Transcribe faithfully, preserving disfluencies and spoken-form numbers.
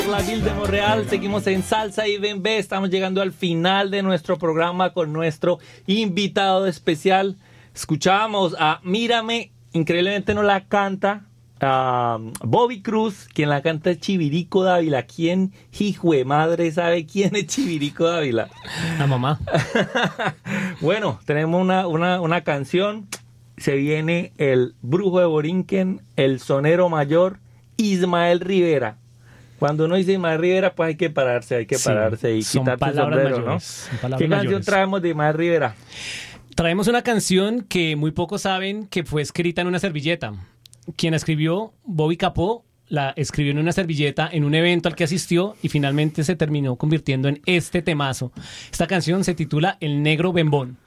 La Ville de Montreal, seguimos en Salsa y Bembe, estamos llegando al final de nuestro programa con nuestro invitado especial. Escuchábamos a Mírame, increíblemente no la canta uh, Bobby Cruz, quien la canta es Chivirico Dávila. ¿Quién, hijo de madre, sabe quién es Chivirico Dávila? La mamá. Bueno, tenemos una, una, una canción, se viene el Brujo de Borinquen, el Sonero Mayor, Ismael Rivera. Cuando uno dice Ismael Rivera, pues hay que pararse, hay que sí, pararse y quitarse el sombrero, mayores, ¿no? ¿Qué canción mayores. traemos de Ismael Rivera? Traemos una canción que muy pocos saben que fue escrita en una servilleta. Quien la escribió, Bobby Capó, la escribió en una servilleta en un evento al que asistió y finalmente se terminó convirtiendo en este temazo. Esta canción se titula El Negro Bembón.